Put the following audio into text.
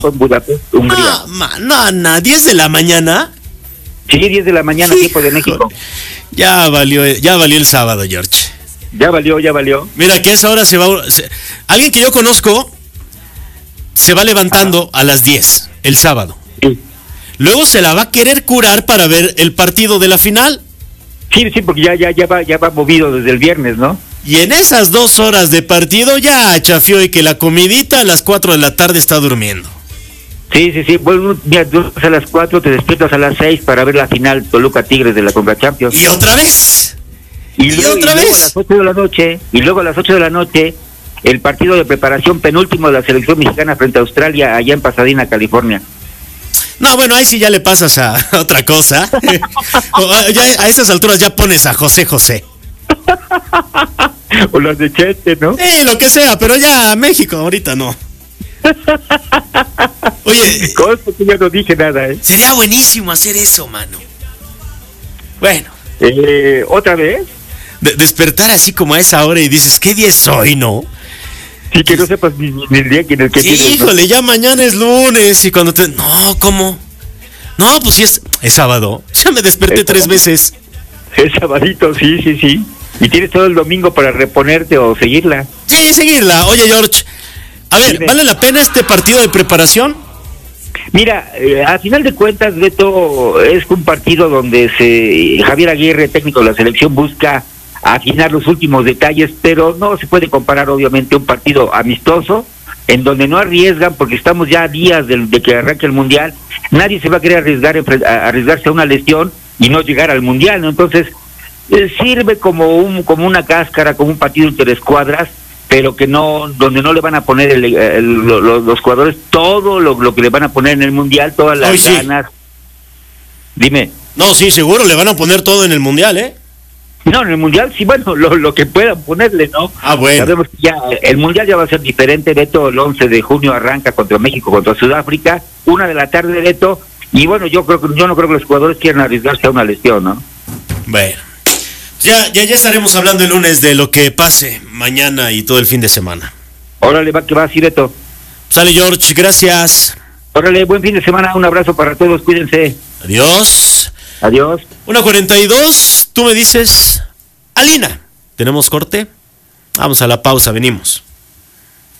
en Budapest, Hungría. No, 10 de la mañana. Sí, 10 de la mañana, tiempo de México. Ya valió el sábado, George. Ya valió. Mira que a esa hora alguien que yo conozco se va levantando a las 10 el sábado. Sí. Luego se la va a querer curar para ver el partido de la final. Sí, porque ya va movido desde el viernes, ¿no? Y en esas 2 horas de partido ya chafió y que la comidita a las 4 de la tarde está durmiendo. Sí. Bueno, mira, tú a las 4 te despiertas a las 6 para ver la final Toluca Tigres de la Conca Champions. ¿Y otra vez? Y luego a las 8 de la noche, el partido de preparación penúltimo de la selección mexicana frente a Australia allá en Pasadena, California. No, bueno, ahí sí ya le pasas a otra cosa. Ya a esas alturas ya pones a José. O los de Chete, ¿no? Sí, lo que sea, pero ya México ahorita no. Oye, Conste que yo no dije nada, ¿eh? Sería buenísimo hacer eso, mano. Bueno. ¿Otra vez? Despertar así como a esa hora y dices, ¿qué día es hoy, no? Sí, que no sepas ni el día en el que tienes. Híjole, ¿no? Ya mañana es lunes y cuando No, ¿cómo? No, pues sí es sábado. Ya me desperté 3 veces. Es sabadito, sí. Y tienes todo el domingo para reponerte o seguirla. Sí, seguirla. Oye, George, a ver, Dime. ¿vale la pena este partido de preparación? Mira, a final de cuentas, Beto, es un partido donde Javier Aguirre, técnico de la selección, busca afinar los últimos detalles, pero no se puede comparar obviamente un partido amistoso en donde no arriesgan, porque estamos ya a días de que arranque el Mundial. Nadie se va a querer arriesgarse a una lesión y no llegar al Mundial, ¿no? Entonces sirve como una cáscara, como un partido interescuadras, pero que donde no le van a poner los jugadores todo lo que le van a poner en el Mundial, todas las ganas. Dime. No, sí, seguro le van a poner todo en el Mundial, ¿eh? No, en el Mundial sí, bueno, lo que puedan ponerle, ¿no? Ah, bueno. Sabemos que ya el Mundial ya va a ser diferente, Beto. El 11 de junio arranca contra México, contra Sudáfrica, 1 de la tarde, Beto. Y bueno, yo no creo que los jugadores quieran arriesgarse a una lesión, ¿no? Bueno, ya estaremos hablando el lunes de lo que pase mañana y todo el fin de semana. Órale, que va así, Beto. Sale, George, gracias. Órale, buen fin de semana, un abrazo para todos, cuídense. Adiós. 1:42, tú me dices, Alina, ¿tenemos corte? Vamos a la pausa, venimos.